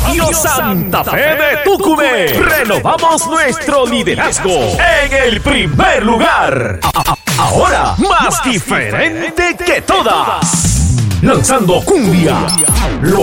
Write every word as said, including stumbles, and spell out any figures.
Radio Santa Fe de Tucumé. Renovamos nuestro liderazgo en el primer lugar. Ahora, más diferente que todas. Lanzando cumbia.